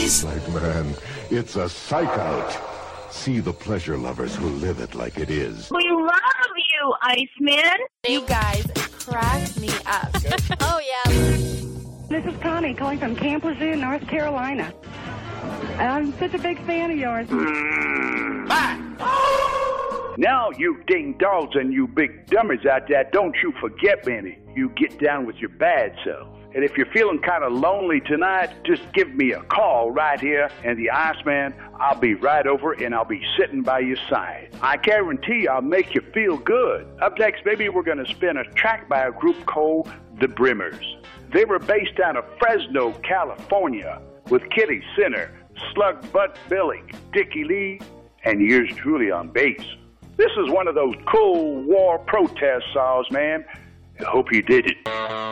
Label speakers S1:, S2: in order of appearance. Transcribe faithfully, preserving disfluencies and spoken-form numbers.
S1: Ice.
S2: Like, man, it's a psych out. See the pleasure lovers who live it like it is.
S3: We love you, Iceman.
S4: You guys crack me up.
S5: Oh, yeah.
S6: This is Connie calling from Camp Lejeune, North Carolina. I'm such a big fan of yours.
S7: Mm. Now, you ding dogs and you big dummies out there, don't you forget, Benny, you get down with your bad self. And if you're feeling kind of lonely tonight, just give me a call right here, and the Iceman, I'll be right over, and I'll be sitting by your side. I guarantee I'll make you feel good. Up next, maybe we're going to spin a track by a group called The Brimmers. They were based out of Fresno, California, with Kitty Sinner, Slug Butt Billick, Dickie Lee, and yours truly on bass. This is one of those Cold War protest songs, man. I hope you did it.